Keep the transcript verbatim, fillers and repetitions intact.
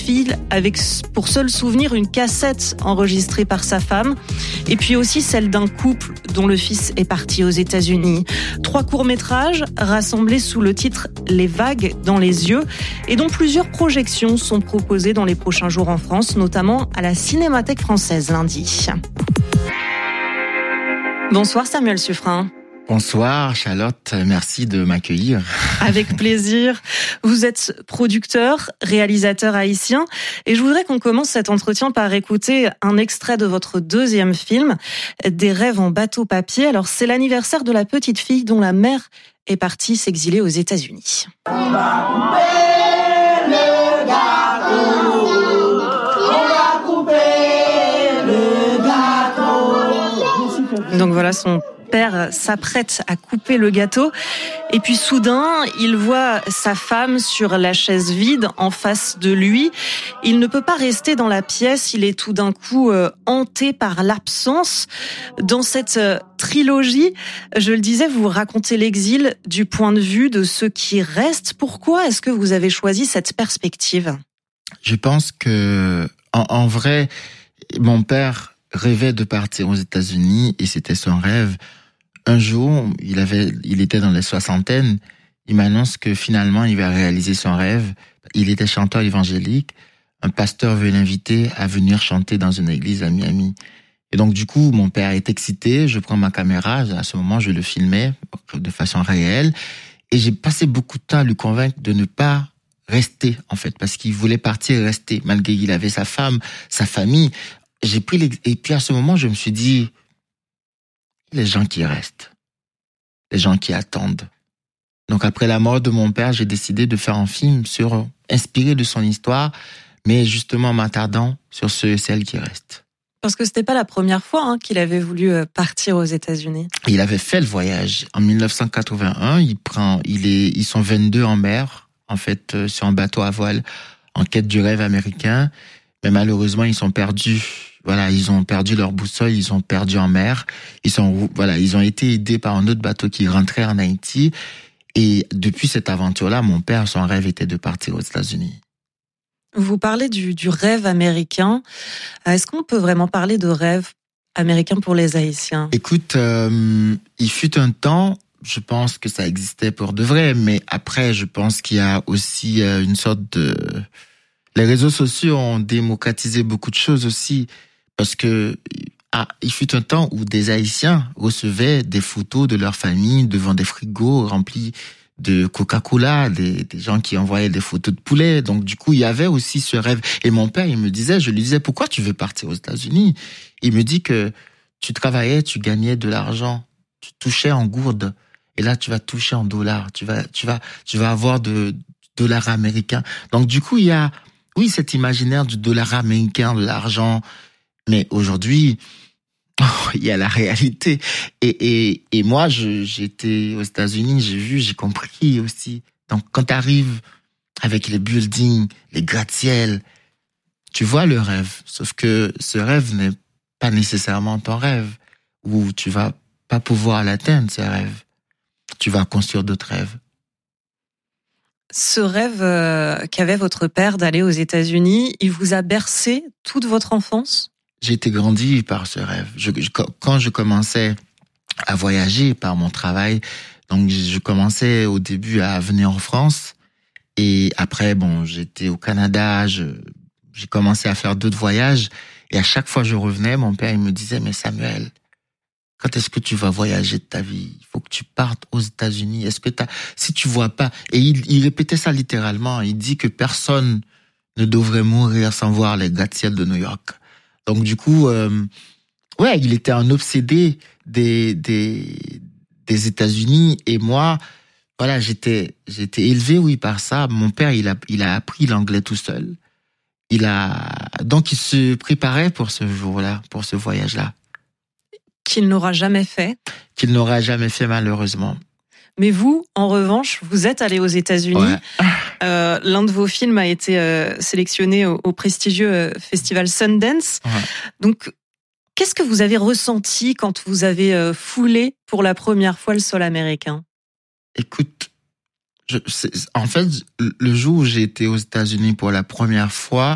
fille avec pour seul souvenir une cassette enregistrée par sa femme, et puis aussi celle d'un couple dont le fils est parti aux États-Unis. Trois courts-métrages rassemblés sous le titre « Les vagues dans les yeux » et dont plusieurs projections sont proposées dans les prochains jours en France, notamment à la Cinémathèque française lundi. Bonsoir Samuel Suffren. Bonsoir Charlotte, merci de m'accueillir. Avec plaisir. Vous êtes producteur, réalisateur haïtien, et je voudrais qu'on commence cet entretien par écouter un extrait de votre deuxième film, Des rêves en bateau papier. Alors c'est l'anniversaire de la petite fille dont la mère est partie s'exiler aux États-Unis. On va couper le gâteau, on va couper le gâteau. Donc voilà, son père s'apprête à couper le gâteau et puis soudain, il voit sa femme sur la chaise vide en face de lui. Il ne peut pas rester dans la pièce, il est tout d'un coup euh, hanté par l'absence. Dans cette euh, trilogie, je le disais, vous racontez l'exil du point de vue de ceux qui restent. Pourquoi est-ce que vous avez choisi cette perspective ? Je pense que, en, en vrai, mon père rêvait de partir aux États-Unis et c'était son rêve. Un jour, il avait, il était dans les soixantaines. Il m'annonce que finalement, il va réaliser son rêve. Il était chanteur évangélique. Un pasteur veut l'inviter à venir chanter dans une église à Miami. Et donc, du coup, mon père est excité. Je prends ma caméra. À ce moment, je le filmais de façon réelle. Et j'ai passé beaucoup de temps à lui convaincre de ne pas rester, en fait, parce qu'il voulait partir et rester, malgré qu'il avait sa femme, sa famille. J'ai pris les... Et puis, à ce moment, je me suis dit, les gens qui restent, les gens qui attendent. Donc après la mort de mon père, j'ai décidé de faire un film sur, inspiré de son histoire, mais justement en m'attardant sur ceux et celles qui restent. Parce que c'était pas la première fois hein, qu'il avait voulu partir aux États-Unis. Il avait fait le voyage en dix-neuf cent quatre-vingt-un. Il prend, il est, ils sont vingt-deux en mer, en fait, sur un bateau à voile, en quête du rêve américain. Mais malheureusement, ils sont perdus. Voilà, ils ont perdu leur boussole, ils ont perdu en mer. Ils sont, voilà, ils ont été aidés par un autre bateau qui rentrait en Haïti. Et depuis cette aventure-là, mon père, son rêve était de partir aux États-Unis. Vous parlez du, du rêve américain. Est-ce qu'on peut vraiment parler de rêve américain pour les Haïtiens ? Écoute, euh, il fut un temps, je pense que ça existait pour de vrai, mais après, je pense qu'il y a aussi une sorte de... Les réseaux sociaux ont démocratisé beaucoup de choses aussi. Parce que ah, il fut un temps où des Haïtiens recevaient des photos de leur famille devant des frigos remplis de Coca-Cola, des, des gens qui envoyaient des photos de poulet. Donc du coup, il y avait aussi ce rêve. Et mon père, il me disait, je lui disais, pourquoi tu veux partir aux États-Unis ? Il me dit que tu travaillais, tu gagnais de l'argent, tu touchais en gourde, et là tu vas toucher en dollars, tu vas, tu vas, tu vas avoir de dollars américains. Donc du coup, il y a, oui, cet imaginaire du dollar américain, de l'argent. Mais aujourd'hui, oh, il y a la réalité. Et, et, et moi, je, j'étais aux États-Unis, j'ai vu, j'ai compris aussi. Donc, quand tu arrives avec les buildings, les gratte-ciel, tu vois le rêve. Sauf que ce rêve n'est pas nécessairement ton rêve. Ou tu vas pas pouvoir l'atteindre, ce rêve. Tu vas construire d'autres rêves. Ce rêve euh, qu'avait votre père d'aller aux États-Unis, il vous a bercé toute votre enfance ? J'ai été grandi par ce rêve. Je, je, quand je commençais à voyager par mon travail, donc je commençais au début à venir en France et après, bon, j'étais au Canada, je, j'ai commencé à faire d'autres voyages et à chaque fois que je revenais, mon père il me disait, mais Samuel, quand est-ce que tu vas voyager de ta vie ? Il faut que tu partes aux États-Unis. Est-ce que t'as, si tu vois pas, et il, il répétait ça littéralement, il dit que personne ne devrait mourir sans voir les gratte-ciel de New York. Donc du coup, euh, ouais, il était un obsédé des des des États-Unis et moi, voilà, j'étais j'étais élevé oui par ça. Mon père, il a il a appris l'anglais tout seul. Il a donc il se préparait pour ce jour-là, pour ce voyage-là. Qu'il n'aura jamais fait. Qu'il n'aura jamais fait malheureusement. Mais vous, en revanche, vous êtes allé aux États-Unis. Ouais. Euh, l'un de vos films a été euh, sélectionné au, au prestigieux euh, festival Sundance. Ouais. Donc, qu'est-ce que vous avez ressenti quand vous avez euh, foulé pour la première fois le sol américain ? Écoute, je, en fait, le jour où j'ai été aux États-Unis pour la première fois,